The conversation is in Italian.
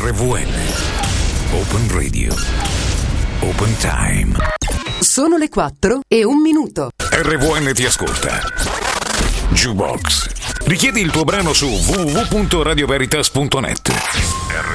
RVN. Open Radio. Open Time. Sono le 4:01. RVN ti ascolta. Jukebox. Richiedi il tuo brano su www.radioveritas.net.